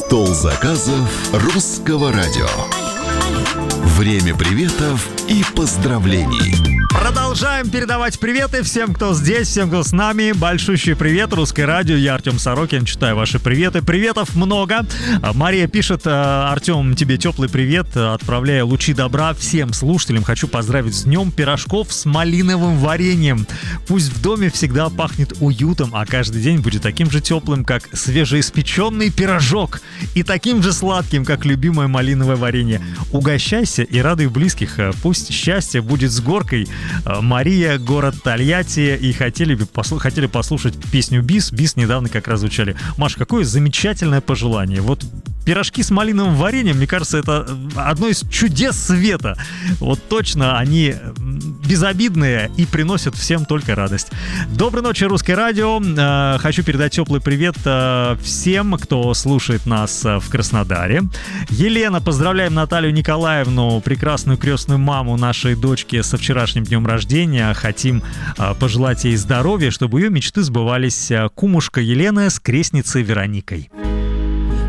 Стол заказов Русского радио. Время приветов и поздравлений. Продолжаем передавать приветы всем, кто здесь, всем, кто с нами. Большущий привет, Русское радио. Я Артем Сорокин, читаю ваши приветы. Приветов много. Мария пишет: Артем, тебе теплый привет. Отправляю лучи добра всем слушателям. Хочу поздравить с днем пирожков с малиновым вареньем. Пусть в доме всегда пахнет уютом, а каждый день будет таким же теплым, как свежеиспеченный пирожок. И таким же сладким, как любимое малиновое варенье. Угощайся и радуй близких. Пусть счастье будет с горкой. Мария, город Тольятти. И хотели послушать песню «Бис». «Бис» недавно как раз звучали. Маш, какое замечательное пожелание. Вот пирожки с малиновым вареньем, мне кажется, это одно из чудес света. Вот точно они безобидные и приносят всем только радость. Доброй ночи, Русское радио. Хочу передать теплый привет всем, кто слушает нас в Краснодаре. Елена, поздравляем Наталью Николаевну, прекрасную крестную маму нашей дочки, со вчерашним днем рождения. Хотим пожелать ей здоровья, чтобы ее мечты сбывались. Кумушка Елена с крестницей Вероникой.